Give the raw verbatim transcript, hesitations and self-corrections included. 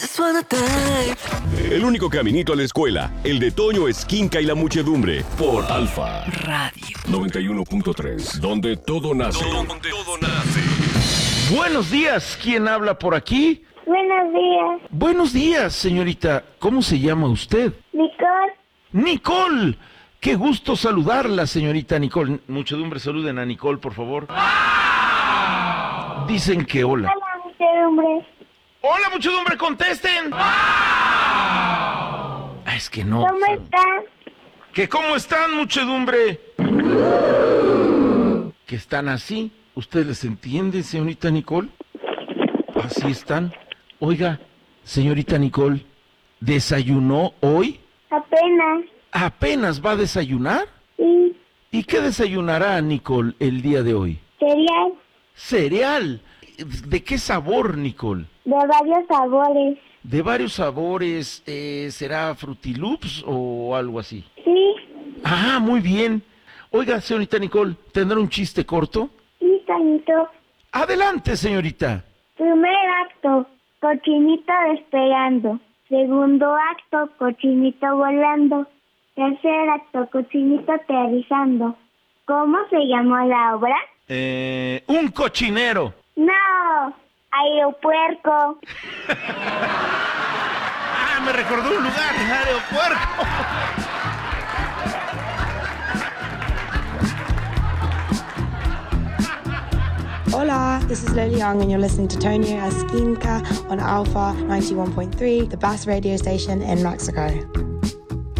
just wanna dive. El único caminito a la escuela, el de Toño Esquinca y la muchedumbre, por Alfa Radio noventa y uno punto tres, donde todo nace. Donde todo nace. Buenos días, ¿quién habla por aquí? Buenos días. Buenos días, señorita. ¿Cómo se llama usted? Nicole. ¡Nicole! Qué gusto saludarla, señorita Nicole. Muchedumbre, saluden a Nicole, por favor. Dicen que hola. Hola, muchedumbre. ¡Hola, muchedumbre! ¡Contesten! Ah, es que no. ¿Cómo están? ¿Que cómo están, muchedumbre? ¿Que están así? ¿Usted les entiende, señorita Nicole? Así están. Oiga, señorita Nicole, ¿desayunó hoy? Apenas. ¿Apenas va a desayunar? Sí. ¿Y qué desayunará, Nicole, el día de hoy? Cereal. ¿Cereal? ¿De qué sabor, Nicole? De varios sabores. De varios sabores, eh, ¿será Frutiloops o algo así? Sí. Ah, muy bien. Oiga, señorita Nicole, ¿tendrá un chiste corto? Sí, Toñito. Adelante, señorita. Primer acto, cochinito despegando. Segundo acto, cochinito volando. Tercer acto, cochinito aterrizando. ¿Cómo se llamó la obra? Eh, un cochinero. No, aeropuerco. Ah, me recordó un lugar, aeropuerto. Hola, this is Lily Young and you're listening to Tonio Esquinca on Alpha ninety-one point three, the best radio station in Mexico.